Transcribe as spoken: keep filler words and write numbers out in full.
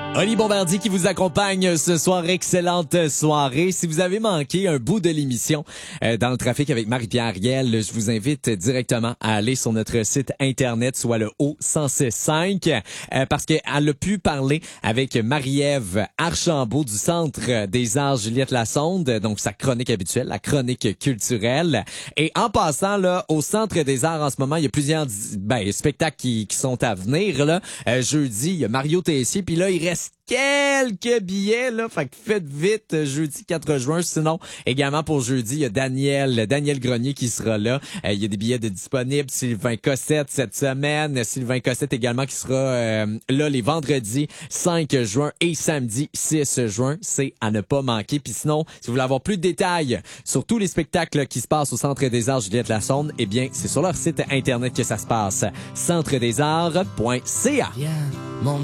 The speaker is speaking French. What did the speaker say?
Oli Bombardier qui vous accompagne ce soir. Excellente soirée. Si vous avez manqué un bout de l'émission euh, dans le trafic avec Marie-Pierre Ariel, je vous invite directement à aller sur notre site internet, soit le O cent six cinq, euh, parce qu'elle a pu parler avec Marie-Ève Archambault du Centre des Arts Juliette Lassonde, donc sa chronique habituelle, la chronique culturelle. Et en passant là au Centre des Arts en ce moment, il y a plusieurs ben, spectacles qui, qui sont à venir. Là. Euh, jeudi, il y a Mario Tessier, puis là, il reste quelques billets, là. Fait que faites vite, euh, jeudi quatre juin. Sinon, également pour jeudi, il y a Daniel, Daniel Grenier qui sera là. Euh, il y a des billets de disponibles. Sylvain Cossette cette semaine. Sylvain Cossette également qui sera euh, là les vendredis cinq juin et samedi six juin. C'est à ne pas manquer. Puis sinon, si vous voulez avoir plus de détails sur tous les spectacles qui se passent au Centre des Arts Juliette Lassonde, eh bien, c'est sur leur site internet que ça se passe. centre des arts point c a. Yeah, mon